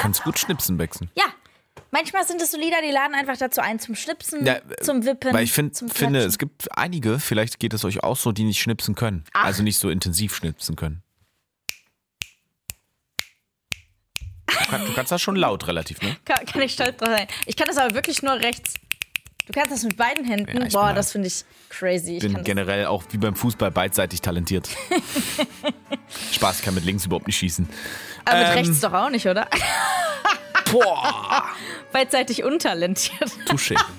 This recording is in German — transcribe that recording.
kannst gut schnipsen, Bexen. Ja. Manchmal sind es so Lieder, die laden einfach dazu ein zum Schnipsen, zum Wippen, weil ich zum finde, Klatschen. es gibt einige, vielleicht geht es euch auch so, die nicht schnipsen können. Ach. Also nicht so intensiv schnipsen können. Du kannst das schon laut relativ, ne? Kann ich stolz drauf sein. Ich kann das aber wirklich nur rechts. Du kannst das mit beiden Händen. Ja, Boah, das finde ich crazy. Ich bin generell auch wie beim Fußball beidseitig talentiert. Spaß, ich kann mit links überhaupt nicht schießen. Aber mit rechts doch auch nicht, oder? Boah, Beidseitig untalentiert. Touché.